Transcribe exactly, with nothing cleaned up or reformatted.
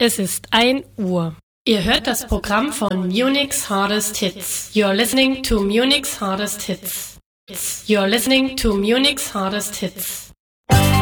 Es ist ein Uhr. Ihr hört das Programm von Munich's Hardest Hits. You're listening to Munich's Hardest Hits. You're listening to Munich's Hardest Hits.